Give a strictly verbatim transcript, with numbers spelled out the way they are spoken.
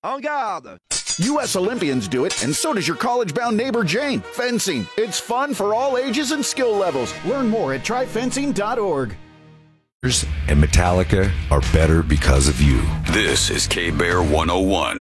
En garde! U S Olympians do it, and so does your college-bound neighbor Jane. Fencing. It's fun for all ages and skill levels. Learn more at try fencing dot org. And Metallica are better because of you. This is K-Bear one oh one.